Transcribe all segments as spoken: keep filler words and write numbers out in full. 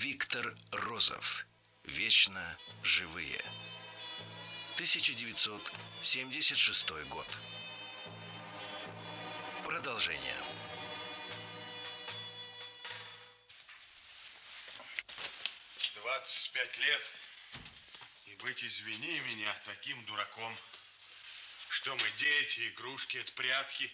Виктор Розов. Вечно живые. тысяча девятьсот семьдесят шестой год. Продолжение. двадцать пять лет. И быть, извини меня, таким дураком. Что мы, дети, игрушки, это прятки.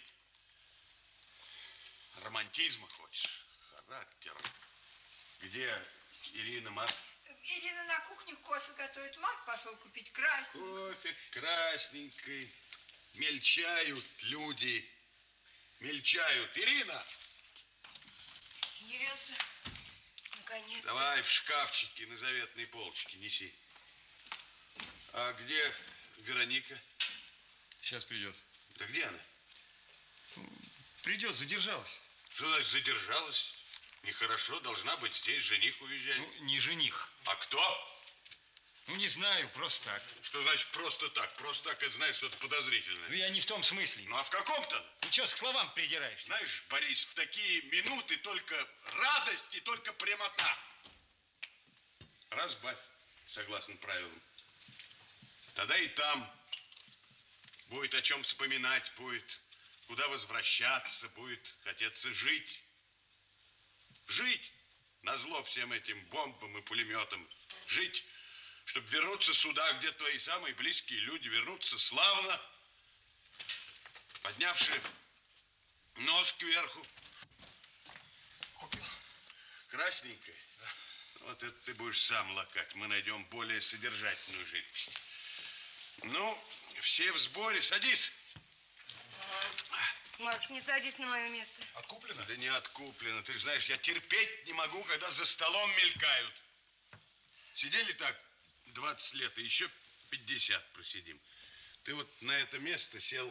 Романтизма хочешь? Характер. Где Ирина, Марк? Ирина на кухне кофе готовит. Марк пошел купить красненький. Кофе красненький. Мельчают люди. Мельчают. Ирина! Явился. Наконец. Давай в шкафчике на заветной полочке неси. А где Вероника? Сейчас придет. Да где она? Придет, задержалась. Что значит задержалась? Нехорошо, должна быть здесь, жених уезжает. Ну, не жених. А кто? Ну, не знаю, просто так. Что значит просто так? Просто так, это знаешь, что-то подозрительное. Ну, я не в том смысле. Ну, а в каком-то? Ты что, к словам придираешься? Знаешь, Борис, в такие минуты только радость и только прямота. Разбавь, согласно правилам. Тогда и там будет о чем вспоминать, будет куда возвращаться, будет хотеться жить. Жить назло всем этим бомбам и пулеметам. Жить, чтобы вернуться сюда, где твои самые близкие люди, вернуться славно, поднявши нос кверху. Купил. Красненькое? Да. Вот это ты будешь сам лакать. Мы найдем более содержательную жидкость. Ну, все в сборе. Садись. Марк, не садись на мое место. Откуплено? Да не откуплено. Ты же знаешь, я терпеть не могу, когда за столом мелькают. Сидели так двадцать лет, и еще пятьдесят просидим. Ты вот на это место сел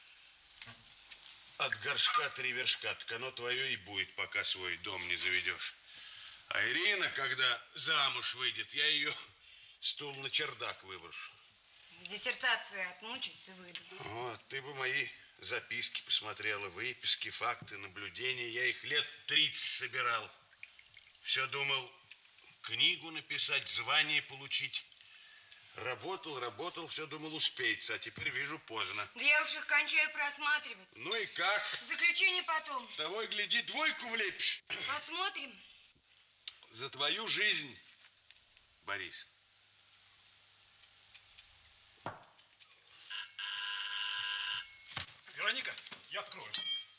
от горшка три вершка. Так оно твое и будет, пока свой дом не заведешь. А Ирина, когда замуж выйдет, я ее стул на чердак выброшу. С диссертацией отмучусь и выйду. Вот, ты бы мои записки посмотрела, выписки, факты, наблюдения. Я их лет тридцать собирал. Все думал книгу написать, звание получить. Работал, работал, все думал успеется, а теперь вижу поздно. Да я уж их кончаю просматривать. Ну и как? Заключение потом. Того и гляди, двойку влепишь. Посмотрим. За твою жизнь, Борис. Вероника, я открою.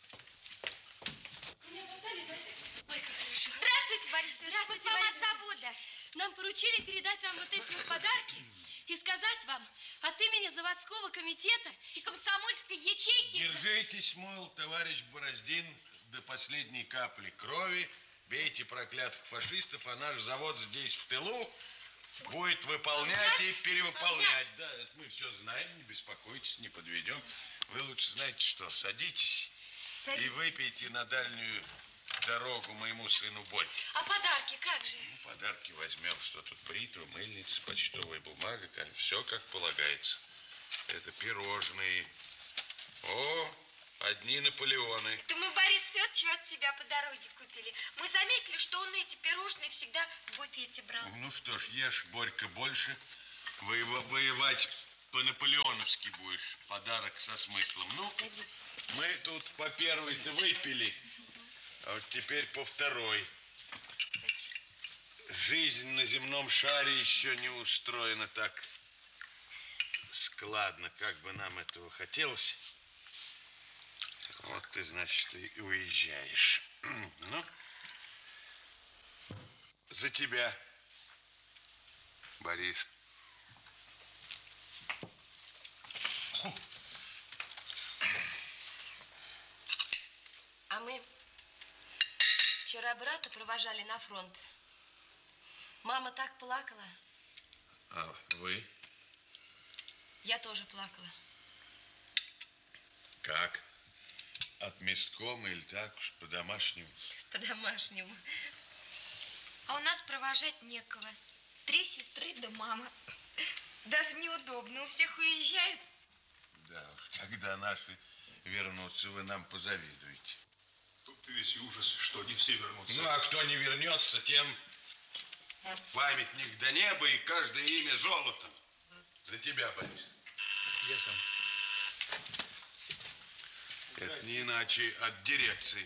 Меня позвали, да? Ой, как хорошо. Здравствуйте, Борис. Здравствуйте, Вот вам Борис от завода. Нам поручили передать вам вот эти вот подарки и сказать вам от имени заводского комитета и комсомольской ячейки. Держитесь, мол, товарищ Бороздин, до последней капли крови. Бейте проклятых фашистов, а наш завод здесь в тылу будет выполнять и перевыполнять. Да, это мы все знаем, не беспокойтесь, не подведем. Вы лучше знаете что, садитесь Садитесь. и выпейте на дальнюю дорогу моему сыну Борьке. А подарки как же? Ну, подарки возьмем, что тут бритва, мыльница, почтовая бумага, все как полагается. Это пирожные. О, одни Наполеоны. Это мы Борис Федоровичу от себя по дороге купили. Мы заметили, что он эти пирожные всегда в буфете брал. Ну что ж, ешь, Борька, больше. Воева- воевать по-наполеоновски будешь. Подарок со смыслом. Ну, Садись. мы тут по первой-то выпили, а вот теперь по второй. Жизнь на земном шаре еще не устроена так складно, как бы нам этого хотелось. Вот ты, значит, и уезжаешь. Ну, за тебя, Борис. А мы вчера брата провожали на фронт. Мама так плакала. А вы? Я тоже плакала. Как? От местком или так уж по-домашнему? По-домашнему. А у нас провожать некого. Три сестры да мама. Даже неудобно, у всех уезжают. Да уж, когда наши вернутся, вы нам позавидуете. Тут весь ужас, что не все вернутся. Ну, а кто не вернется, тем Памятник до неба и каждое имя золотом. За тебя, Борис. Я сам. Это не иначе от дирекции.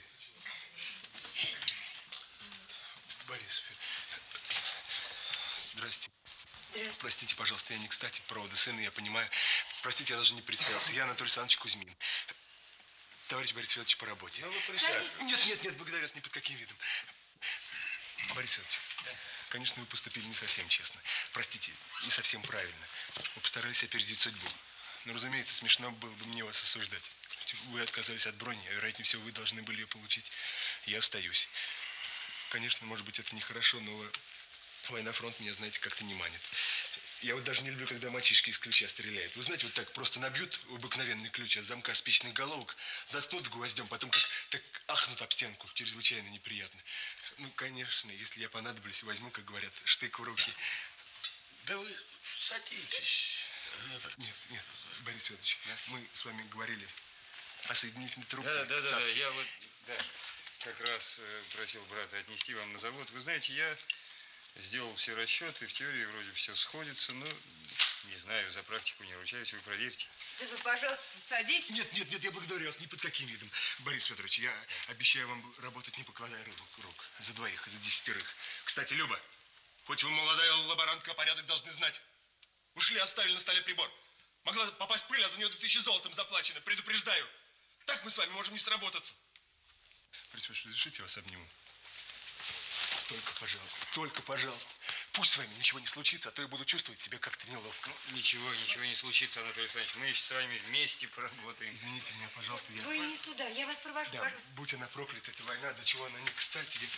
Борис, здрасте. Здравствуйте. Простите, пожалуйста, я не кстати, провода сына, я понимаю. Простите, я даже не представился. Я Анатолий Александрович Кузьмин. Товарищ Борис Федорович по работе. Ну, вы присаживайтесь. Нет, нет, нет, благодарю вас ни под каким видом. Борис Федорович, Да. конечно, вы поступили не совсем честно. Простите, не совсем правильно. Вы постарались опередить судьбу. Но, разумеется, смешно было бы мне вас осуждать. Вы отказались от брони, а, вероятнее всего, вы должны были ее получить. Я остаюсь. Конечно, может быть, это нехорошо, но война, фронт меня, знаете, как-то не манит. Я вот даже не люблю, когда мальчишки из ключа стреляют. Вы знаете, вот так просто набьют обыкновенный ключ от замка спичных головок, заткнут гвоздем, потом как так ахнут об стенку. Чрезвычайно неприятно. Ну, конечно, если я понадоблюсь, возьму, как говорят, штык в руки. Да вы садитесь. Нет, нет, Борис Федорович, мы с вами говорили о соединительной трубке. Да, да, да, да, цапки. я вот, да, как раз э, просил брата отнести вам на завод. Вы знаете, я сделал все расчеты, в теории вроде все сходится, но не знаю, за практику не ручаюсь, вы проверьте. Да вы, пожалуйста, садитесь. Нет, нет, нет, я благодарю вас ни под каким видом. Борис Федорович, я обещаю вам работать, не покладая рук, рук. За двоих, за десятерых. Кстати, Люба, хоть вы молодая лаборантка, порядок должны знать. Ушли, оставили на столе прибор. Могла попасть пыль, а за нее две тысячи золотом заплачено. Предупреждаю. Так мы с вами можем не сработаться. Борис Федорович, разрешите я вас обниму? Только, пожалуйста, только, пожалуйста. Пусть с вами ничего не случится, а то я буду чувствовать себя как-то неловко. Ну, ничего, ничего не случится, Анатолий Александрович. Мы еще с вами вместе поработаем. Извините меня, пожалуйста, я... Вы не сюда, я вас провожу, Да, пожалуйста. будь она проклята, эта война, до чего она не кстати. Я...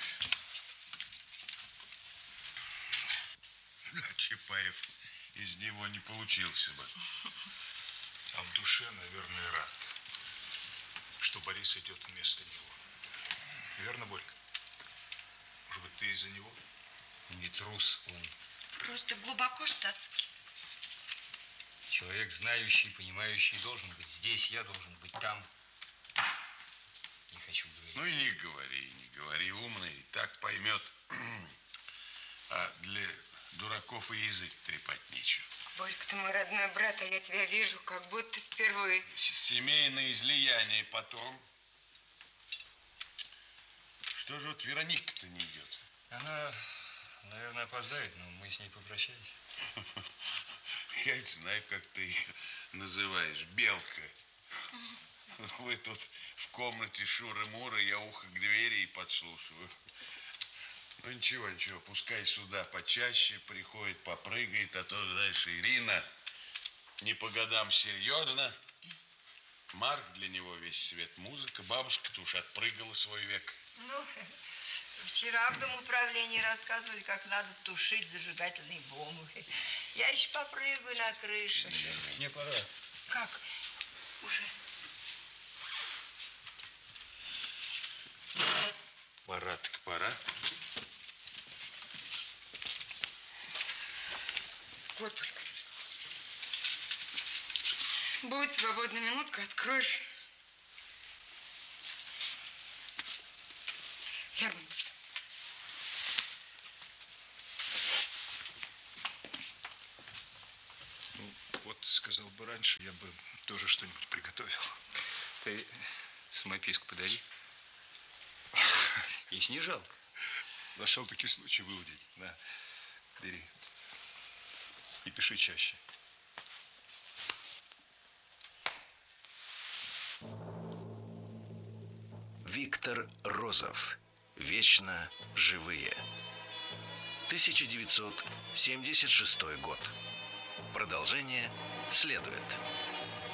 Да, Чапаев из него не получился бы. А в душе, наверное, рад, что Борис идет вместо него. Верно, Борька? Может быть, ты из-за него? Не трус он. Просто глубоко штатский. Человек знающий, понимающий должен быть здесь, я должен быть там. Не хочу говорить. Ну и не говори, не говори, умный, и так поймет. А для дураков и язык трепать нечего. Борька, ты мой родной брат, а я тебя вижу, как будто впервые. С- Семейное излияние потом. Что же вот Вероника-то не идет? Она, наверное, опоздает, но мы с ней попрощались. Я ведь знаю, как ты ее называешь. Белка. Вы тут в комнате Шуры-Муры, я ухо к двери и подслушиваю. Ну ничего, ничего, пускай сюда почаще приходит, попрыгает, а то, знаешь, Ирина не по годам серьезно. Марк для него весь свет музыка, бабушка-то уж отпрыгала свой век. Ну, вчера в Дом управления рассказывали, как надо тушить зажигательные бомбы. Я еще попрыгаю на крыше. Мне пора. Как? Уже? Пора так пора. Вот только. Будет свободная минутка, откроешь. Герман. Ну, вот, сказал бы раньше, я бы тоже что-нибудь приготовил. Ты самописку подари. Если не жалко. Нашел таки случай выудить. На, бери. И пиши чаще. Виктор Розов. Вечно живые. тысяча девятьсот семьдесят шестой год. Продолжение следует.